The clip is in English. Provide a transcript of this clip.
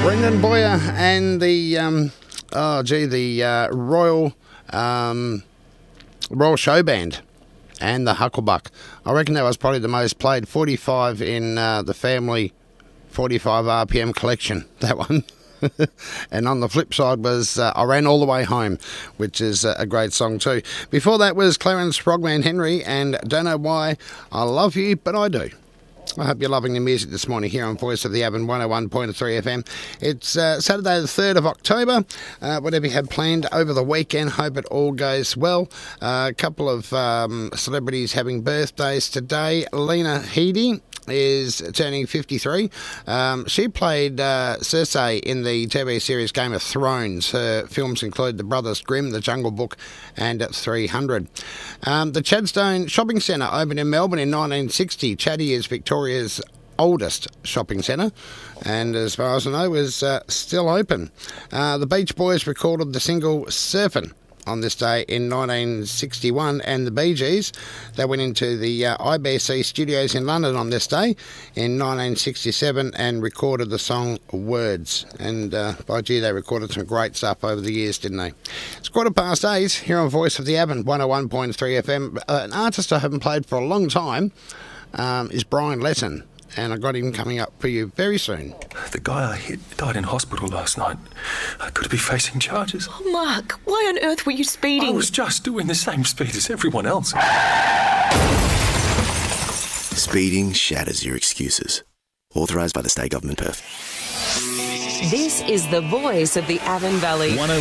Brendan Boyer and the Royal Show Band and the Hucklebuck. I reckon that was probably the most played 45 in the family 45 RPM collection, that one. And on the flip side was I Ran All the Way Home, which is a great song too. Before that was Clarence Frogman Henry and Don't Know Why I Love You, But I Do. I hope you're loving the music this morning here on Voice of the Avon 101.3 FM. It's Saturday the 3rd of October. Whatever you had planned over the weekend, hope it all goes well. A couple of celebrities having birthdays today. Lena Headey is turning 53. She played Cersei in the TV series Game of Thrones. Her films include The Brothers Grimm, The Jungle Book and 300. The Chadstone Shopping Centre opened in Melbourne in 1960. Chaddy is Victoria's oldest shopping centre and, as far as I know, is still open. The Beach Boys recorded the single Surfin' on this day in 1961, and the Bee Gees, they went into the IBC studios in London on this day in 1967 and recorded the song Words. And by gee, they recorded some great stuff over the years, didn't they? It's 8:15 here on Voice of the Avon 101.3 FM. An artist I haven't played for a long time is Brian Letton, and I got him coming up for you very soon. The guy I hit died in hospital last night. I could be facing charges. Oh, Mark, why on earth were you speeding? I was just doing the same speed as everyone else. Speeding shatters your excuses. Authorised by the State Government, Perth. This is the voice of the Avon Valley.